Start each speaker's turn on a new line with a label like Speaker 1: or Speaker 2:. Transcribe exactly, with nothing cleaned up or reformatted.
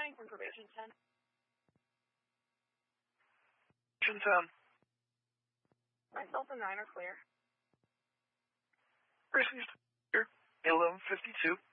Speaker 1: From probation ten.
Speaker 2: Probation ten.
Speaker 1: Myself and nine are clear.
Speaker 2: Received here. eleven fifty-two.